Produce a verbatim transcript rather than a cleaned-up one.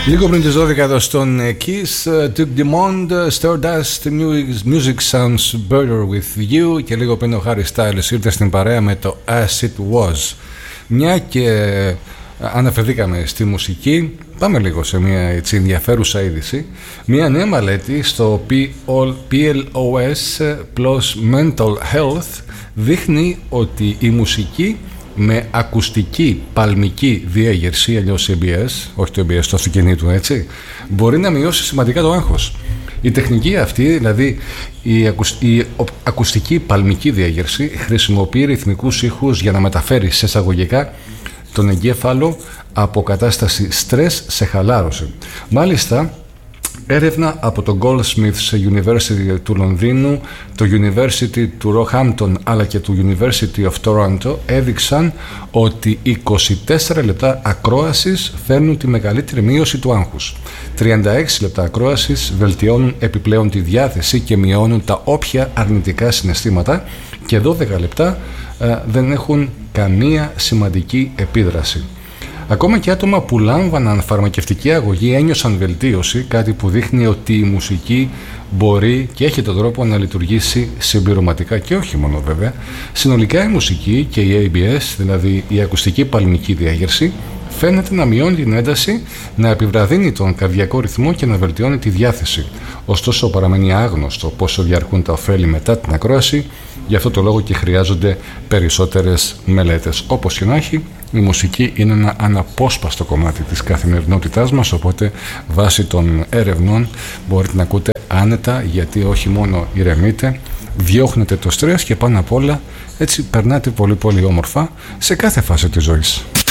Λίγο πριν τις δώδεκα εδώ στον Kiss, Duke Dumont, Stardust, Music Sounds Better With You, και λίγο πριν ο Harry Styles ήρθε στην παρέα με το As It Was. Μια και αναφερθήκαμε στη μουσική, πάμε λίγο σε μια έτσι ενδιαφέρουσα είδηση. Μια νέα μελέτη στο πι ελ ο ες plus Mental Health δείχνει ότι η μουσική με ακουστική παλμική διέγερση, αλλιώς σι μπι ες, όχι το έι μπι ες του αυτοκινήτου, έτσι, μπορεί να μειώσει σημαντικά το άγχος. Η τεχνική αυτή, δηλαδή η, ακουσ... η ακουστική παλμική διέγερση, χρησιμοποιεί ρυθμικούς ήχους για να μεταφέρει σε εισαγωγικά τον εγκέφαλο από κατάσταση στρες σε χαλάρωση. Μάλιστα, έρευνα από το Goldsmiths University του Λονδίνου, το University του Roehampton αλλά και του University of Toronto έδειξαν ότι είκοσι τέσσερα λεπτά ακρόασης φέρνουν τη μεγαλύτερη μείωση του άγχους. τριάντα έξι λεπτά ακρόασης βελτιώνουν επιπλέον τη διάθεση και μειώνουν τα όποια αρνητικά συναισθήματα, και δώδεκα λεπτά ε, δεν έχουν καμία σημαντική επίδραση. Ακόμα και άτομα που λάμβαναν φαρμακευτική αγωγή ένιωσαν βελτίωση, κάτι που δείχνει ότι η μουσική μπορεί και έχει τον τρόπο να λειτουργήσει συμπληρωματικά, και όχι μόνο βέβαια. Συνολικά η μουσική και η έι μπι ες, δηλαδή η ακουστική παλμική διέγερση, φαίνεται να μειώνει την ένταση, να επιβραδύνει τον καρδιακό ρυθμό και να βελτιώνει τη διάθεση. Ωστόσο, παραμένει άγνωστο πόσο διαρκούν τα ωφέλη μετά την ακρόαση, γι' αυτό το λόγο και χρειάζονται περισσότερες μελέτες. Όπως και να έχει, η μουσική είναι ένα αναπόσπαστο κομμάτι της καθημερινότητάς μας, οπότε βάσει των ερευνών μπορείτε να ακούτε άνετα, γιατί όχι μόνο ηρεμείτε, διώχνετε το στρες και πάνω απ' όλα έτσι περνάτε πολύ πολύ όμορφα σε κάθε φάση της ζωής.